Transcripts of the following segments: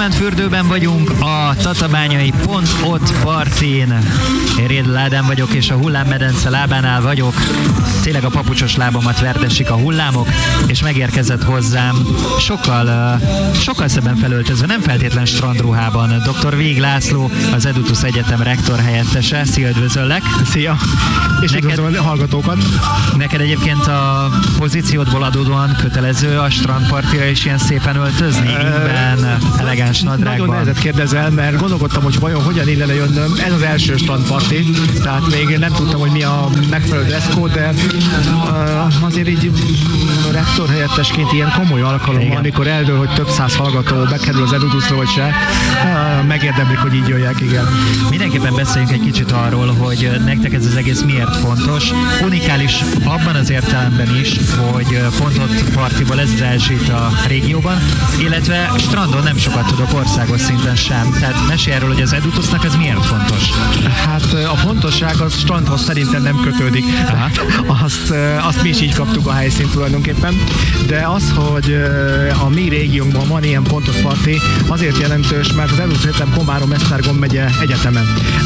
Gyémántfürdőben vagyunk, a tatabányai Pont Ott partén. Én Rédl Ádám vagyok, és a hullámmedence lábánál vagyok. Tényleg a papucsos lábamat verdesik a hullámok, és megérkezett hozzám sokkal szebben felöltözve, nem feltétlen strandruhában, dr. Vég László, az Edutus Egyetem rektor helyettese. Szia, üdvözöllek! Szia! És üdvözlöm a hallgatókat! Neked egyébként a pozíciódból adódóan kötelező a strandpartira is ilyen szépen öltözni? Ingben, elegáns nadrágban? Nagyon nehezet kérdezel, mert gondolkodtam, hogy vajon hogyan illene jönnöm. Ez az első strandparti, tehát még nem tudtam, hogy mi a megfelelő dresscode, de azért így rektor helyettesként ilyen komoly alkalommal, amikor eldől, hogy több száz hallgató bekerül az Edutusra, vagy se, megérdemlik, hogy így jöjjek, igen. Mindenképpen beszéljünk egy kicsit arról, hogy nektek ez az egész miért fontos. Unikális abban az értelemben is, hogy Pont Ott partiból ez az első itt a régióban, illetve strandon nem sokat tudok országos szinten sem. Tehát mesélj erről, hogy az Edutusnak ez miért fontos? Hát a fontosság az strandhoz szerintem nem kötődik. Azt mi is így kaptuk a helyszínt tulajdonképpen. De az, hogy a mi régiónkban van ilyen Pont Ott parti, azért jelentős, mert az Edutus Egyetem Komárom-Esztergom megye egyeteme.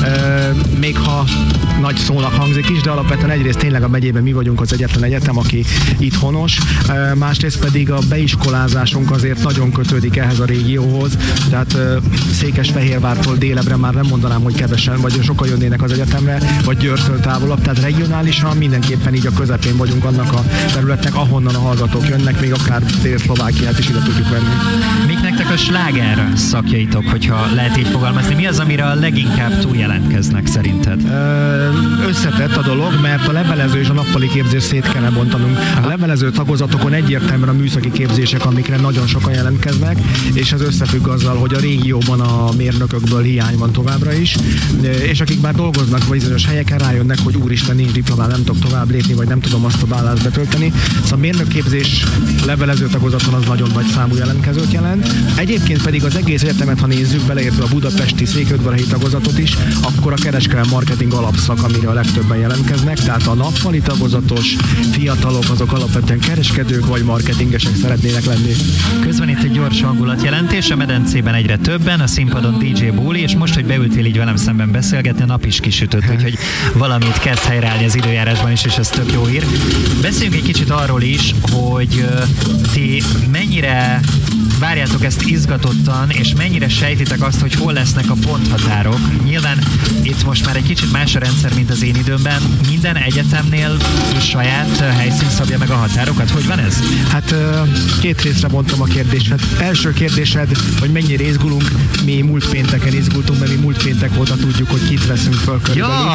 Még ha nagy szónak hangzik is, de alapvetően egyrészt tényleg a megyében mi vagyunk az egyetlen egyetem, aki itt honos, másrészt pedig a beiskolázásunk azért nagyon kötődik ehhez a régióhoz, tehát Székesfehérvártól délebre már nem mondanám, hogy kevesen, vagy sokan jönnének az egyetemre, vagy Győrtől távolabb, tehát regionálisan mindenképpen így a közepén vagyunk annak a területnek, ahonnan a hallgatók jönnek, még akár Dél-Szlovákiát is ide tudjuk venni. Mik nektek a sláger szakjaitok, hogyha lehet így fogalmazni? Mi az, amire a leginkább túljelentkeznek szerinted? Összetett a dolog, mert a levelező és a nappali képzés szét kellene bontanunk. A levelező tagozatokon egyértelműen a műszaki képzések, amikre nagyon sokan jelentkeznek, és ez összefügg azzal, hogy a régióban a mérnökökből hiány van továbbra is, és akik már dolgoznak bizonyos helyeken, rájönnek, hogy úristen, nincs diplomám, nem tudok tovább lépni, vagy nem tudom azt a állást betölteni. Szóval a mérnökképzés levelező tagozaton az nagyon nagy számú jelentkezőt jelent. Egyébként pedig az egész egyetemet, ha nézzük, beleértve a budapesti székelyudvarhelyi tagozatot is, akkor a kereskedelmi marketing alapszak, amire a legtöbben jelentkeznek, tehát a nappali tagozatos fiatalok, azok alapvetően kereskedők vagy marketingesek szeretnének lenni. Közben itt egy gyors hangulatjelentés, a medencében egyre többen, a színpadon DJ Bóli, és most, hogy beültél így velem szemben beszélgetni, a nap is kisütött, úgyhogy valamit kezd helyreállni az időjárásban is, és ez tök jó hír. Beszéljünk egy kicsit arról is, hogy ti mennyire várjátok ezt izgatottan, és mennyire sejtitek azt, hogy hol lesznek a ponthatárok. Nyilván itt most már egy kicsit más a rendszer, mint az én időmben. Minden egyetemnél saját helyszín szabja meg a határokat. Hogy van ez? Hát két részre bontom a kérdést. Első kérdésed, hogy mennyire izgulunk. Mi múlt pénteken izgultunk, mert mi múlt péntek óta tudjuk, hogy kit veszünk föl körülbelül. Ja,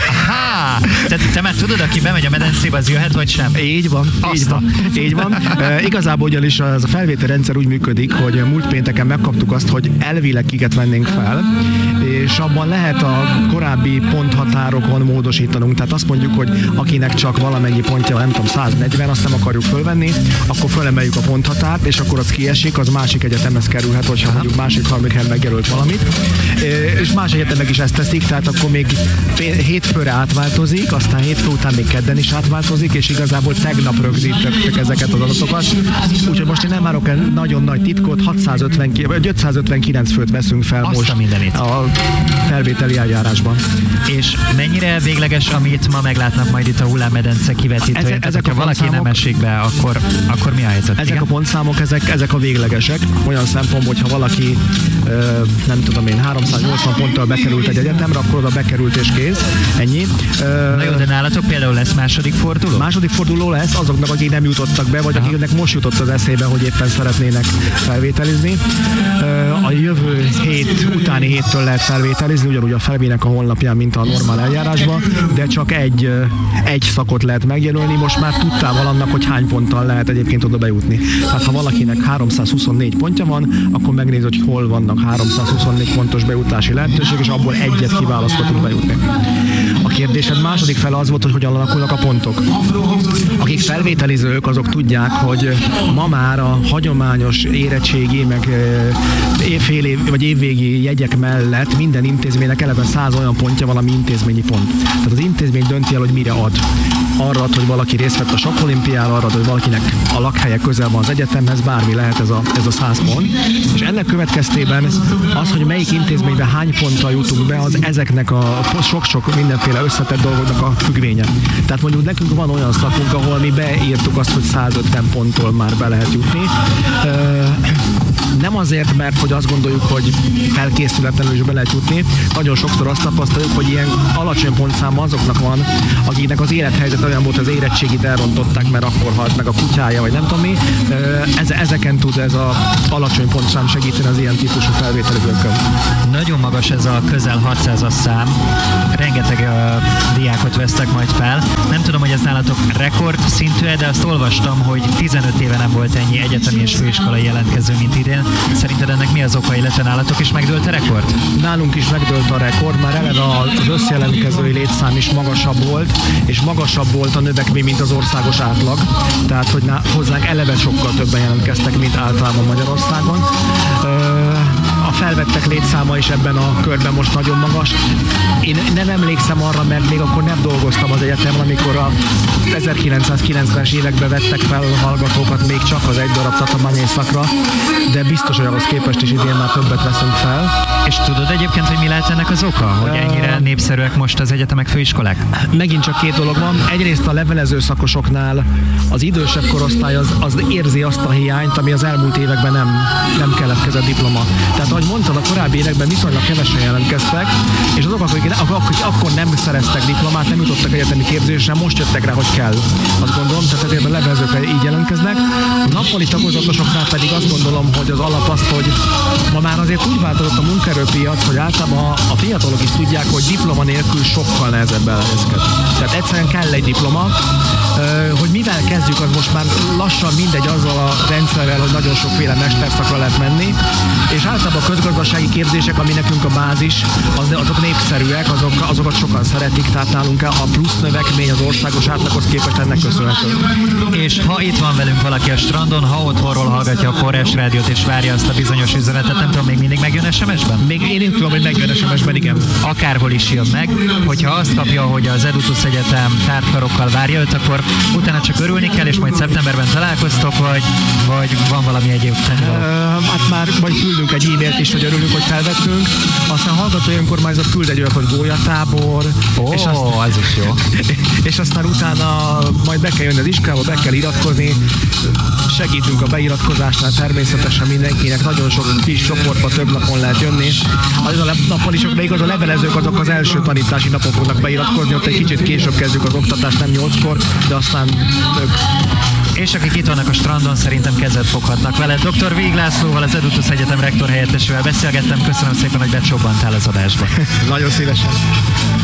aha! Tehát te már tudod, aki bemegy a medencébe, az jöhet, vagy sem? Így van, így van. Igazából ugyanis ez a felvételrendszer úgy működik, hogy múlt pénteken megkaptuk azt, hogy elvileg kiket vennénk fel, és abban lehet a korábbi ponthatárokon módosítanunk. Tehát azt mondjuk, hogy akinek csak valamennyi pontja, nem tudom, 140, azt nem akarjuk fölvenni, akkor fölemeljük a ponthatárt, és akkor az kiesik, az másik egyetemhez kerülhet, hogyha mondjuk másik harmadik megjelölt valamit. És más egyetemek is ezt teszik, tehát akkor még hétfőre átváltozik, aztán hétfő után még kedden is átváltozik, és igazából tegnap rögzítettek ezeket az adatokat. Úgyhogy most én nem árok el nagyon nagy titkot, 559 főt veszünk fel most a felvételi eljárásban. És mennyire végleges, amit ma meglátnak majd itt a hullámmedence kivetítőjén? Ezek ha valaki nem esik be, akkor mi a helyzet? Ezek a pontszámok, ezek a véglegesek. Olyan szempontból, hogyha valaki nem tudom én, 380 ponttal bekerült egy egyetemre, akkor oda bekerült és kész. Ennyi. Na jó, de nálatok például lesz második forduló? Második forduló lesz azoknak, akik nem jutottak be, vagy akiknek most jutott az eszébe, hogy éppen szeretnének felvételizni. A jövő hét utáni héttől lehet felvételizni, ugyanúgy a felvének a honlapján, mint a normál eljárásban, de csak egy szakot lehet megjelölni. Most már tudtával annak, hogy hány ponttal lehet egyébként oda bejutni. Tehát ha valakinek 324 pontja van, akkor megnéz, hogy hol vannak 324 pontos bejutási lehetőség, és abból egyet kiválaszthatunk bejutni. A kérdésed második fele az volt, hogy hogyan alakulnak a pontok. Akik felvételizők, azok tudják, hogy ma már a hagyományos érettségi évvégi, meg évvégi jegyek mellett minden intézménynek eleve 100 olyan pontja van, ami intézményi pont. Tehát az intézmény dönti el, hogy mire ad. Arra ad, hogy valaki részt vett a sakkolimpiára, arra ad, hogy valakinek a lakhelye közel van az egyetemhez, bármi lehet ez a 100 pont. És ennek következtében az, hogy melyik intézményben hány ponttal jutunk be, az ezeknek a sok-sok mindenféle összetett dolgoknak a függvénye. Tehát mondjuk nekünk van olyan szakunk, ahol mi beírtuk azt, hogy 150 ponttól már be lehet jutni. Nem azért, mert hogy azt gondoljuk, hogy felkészületlenül is be lehet jutni. Nagyon sokszor azt tapasztaljuk, hogy ilyen alacsony pontszáma azoknak van, akiknek az élethelyzet olyan volt, az érettségit elrontották, mert akkor halt meg a kutyája, vagy nem tudom mi. Ezeken tud ez az alacsony pontszám segíteni az ilyen típusú felvételizőkön. Nagyon magas ez a közel 600-as szám. Rengeteg diákot vesztek majd fel. Nem tudom, hogy ez nálatok rekord szintű, de azt olvastam, hogy 15 éve nem volt ennyi egyetemi és főiskolai jelentkező, mint idén. Szerinted ennek mi az oka, illetve nálatok is megdőlt a rekord? Nálunk is megdőlt a rekord, már eleve az összjelentkezői létszám is magasabb volt, és magasabb volt a növekmény, mint az országos átlag. Tehát, hogy hozzánk eleve sokkal többen jelentkeztek, mint általában Magyarországon. A felvettek létszáma is ebben a körben most nagyon magas. Én nem emlékszem arra, mert még akkor nem dolgoztam az egyetemen, amikor a 1990-es években vettek fel hallgatókat még csak az egy darab tatabányai szakra, de biztos, hogy ahhoz képest is idén már többet veszünk fel. És tudod egyébként, hogy mi lehet ennek az oka? Hogy ennyire népszerűek most az egyetemek, főiskolák? Megint csak két dolog van. Egyrészt a levelező szakosoknál az idősebb korosztály az érzi azt a hiányt, ami az elmúlt években nem keletkezett diploma. Tehát ahogy mondtad, a korábbi években viszonylag kevesen jelentkeztek, és azok, akik akkor nem szereztek diplomát, nem jutottak egyetemi képzésre, most jöttek rá, hogy kell. Azt gondolom, tehát ezért a levelezőkre így jelentkeznek. A nappali tagozatosoknál pedig azt gondolom, hogy az alap az, hogy ma már azért úgy változott a munkaerőpiac, hogy általában a fiatalok is tudják, hogy diploma nélkül sokkal nehezebb elhelyezkedni. Tehát egyszerűen kell egy diploma, hogy mivel kezdjük, az most már lassan mindegy azzal a rendszerrel, hogy nagyon sokféle mesterszakra lehet menni, és általában a közgazdasági képzések, ami nekünk a bázis, azok népszerűek, azokat sokan szeretik, tehát nálunk a plusz növekmény az országos átlaghoz képest ennek köszönhető. És ha itt van velünk valaki a strandon, ha otthonról hallgatja a Forrás Rádiót és várja azt a bizonyos üzenetet, nem tudom, még mindig megjön SMS-ben? Még én tudom, hogy megjön SMS-ben, igen. Akárhol is jön meg, hogyha azt kapja, hogy az Edutus Egyetem tártkarokkal várja őt, akkor utána csak örülni kell, és majd szeptemberben találkoztok, vagy van valami egyéb tenni? Hát már majd küldünk egy e-mailt is, hogy örülünk, hogy felvettünk. Aztán hallgatói önkormányzat küld egy olyat, hogy gólyatábor. Az is jó. És aztán utána majd be kell jönni az iskolába, be kell iratkozni. Segítünk a beiratkozásnál természetesen mindenkinek. Nagyon sok kis csoportba több napon lehet jönni. Az a napon is, de igaz, a levelezők azok az első tanítási napon fognak beiratkozni, ott egy kicsit később kezdjük az oktatást, nem 8-kor, de aztán ők. És akik itt vannak a strandon, szerintem kezet foghatnak vele. Dr. Vég Lászlóval, az Edutus Egyetem rektor helyettesével beszélgettem. Köszönöm szépen, hogy becsobbantál az adásba. Nagyon szívesen.